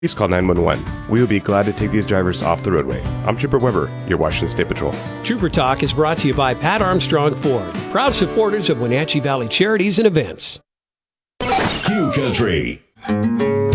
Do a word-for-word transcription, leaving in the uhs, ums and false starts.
please call nine one one. We will be glad to take these drivers off the roadway. I'm Trooper Weber, your Washington State Patrol. Trooper Talk is brought to you by Pat Armstrong Ford, proud supporters of Wenatchee Valley Charities and Events. Q Country.